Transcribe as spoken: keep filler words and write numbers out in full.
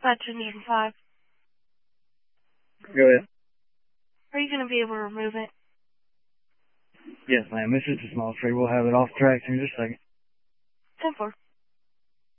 Dispatch engine five. Go ahead. Are you going to be able to remove it? Yes, ma'am. It's just a small tree. We'll have it off tracks in just a second. ten four.